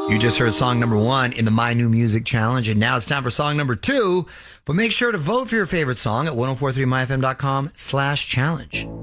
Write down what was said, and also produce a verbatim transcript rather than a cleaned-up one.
You just heard song number one in the My New Music Challenge, and now it's time for song number two. But make sure to vote for your favorite song at ten forty-three my f m dot com slash challenge.